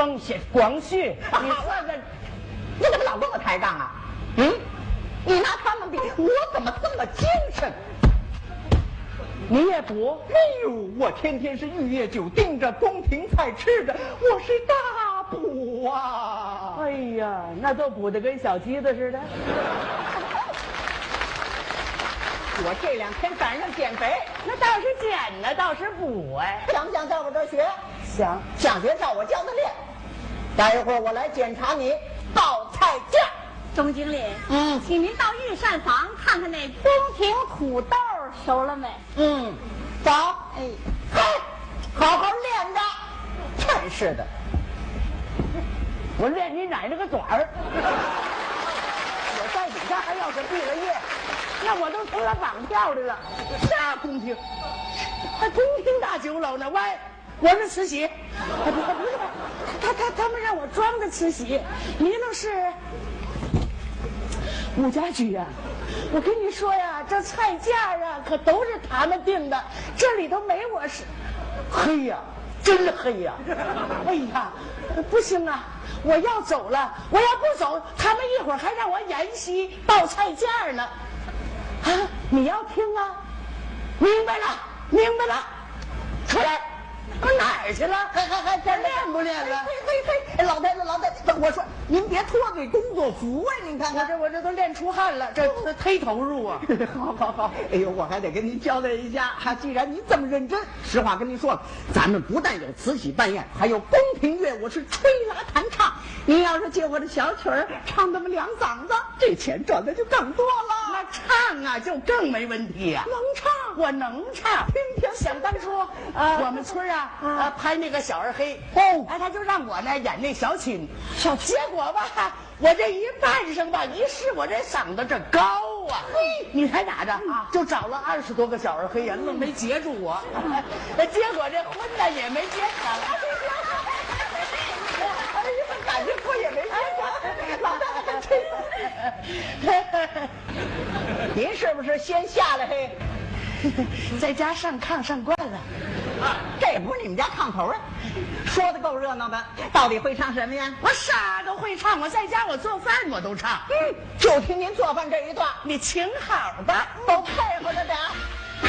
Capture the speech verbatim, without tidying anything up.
光绪，光绪，你说这， 你怎么老跟我抬杠啊？嗯，你拿他们比，我怎么这么精神？ 你也补？ 哎呦，我天天是玉液酒盯着，宫廷菜吃着，我是大补啊！ 哎呀，那都补得跟小鸡子似的。 我这两天赶上减肥， 那倒是减呢，倒是补哎。 想不想在我这儿学？ 想想学，照我教的练。待一会儿我来检查你报菜价。 钟经理， 嗯， 请您到御膳房看看那宫廷土豆熟了没？ 嗯，走。 哎， 嘿，好好练着。真是的， 我练你奶奶个爪儿！我在底下还要是毕了业，那我都成了绑票的了。啥宫廷？还宫廷大酒楼呢？喂，我是慈禧。不不不是，他他他们让我装的慈禧，你那是吴家驹呀。我跟你说呀，这菜价啊可都是他们定的，这里头没我是。黑呀，真黑呀！哎呀，不行啊！我要走了，我要不走，他们一会儿还让我演戏报菜价呢。啊，你要听啊？明白了，明白了，出来。我哪儿去了？还还还还练不练了？ 嘿嘿嘿，老太太老太太，我说您别脱这工作服啊！您看看， 我这我这都练出汗了，这这忒投入啊！ 好好好，哎呦，我还得跟您交代一下哈，既然您这么认真，实话跟您说，咱们不但有慈禧扮演，还有宫廷乐，我是吹拉弹唱。您要是借我的小曲儿唱那么两嗓子，这钱赚的就更多了。 那唱啊，就更没问题呀、啊。 能唱， 我能唱。 听听， 想当初，呃，我们村啊，呃，拍那个小二黑， 哦， 哎，他就让我呢演那小琴，小结果吧，我这一扮上吧，一试我这嗓子这高啊，嘿，你猜咋着啊？就找了二十多个小二黑呀，愣没截住我，结果这婚呢也没结成。 哎呀，感觉我也没结成，老太太真。您是不是先下来嘿？ 在家上炕上惯了， 这不是你们家炕头啊？说的够热闹的，到底会唱什么呀？ 我啥都会唱，我在家我做饭我都唱。 嗯，就听您做饭这一段， 你请好的， 都配合着点。